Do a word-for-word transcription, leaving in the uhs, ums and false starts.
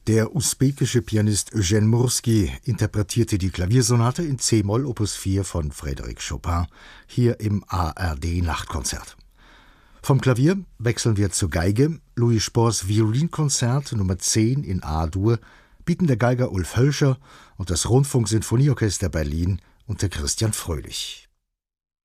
Der usbekische Pianist Eugen Mursky interpretierte die Klaviersonate in c-Moll Opus vier von Frédéric Chopin, hier im A R D-Nachtkonzert. Vom Klavier wechseln wir zur Geige. Louis Spohrs Violinkonzert Nummer zehn in A-Dur bieten der Geiger Ulf Hölscher und das Rundfunksinfonieorchester Berlin unter Christian Fröhlich.